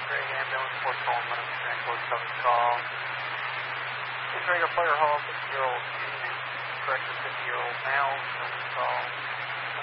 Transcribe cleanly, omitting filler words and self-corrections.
Craig Ambulance, Fort Coleman, Tranquil Coverage Call. Craig, a fire hall, 50-year-old female, correct, 50-year-old male, coverage call.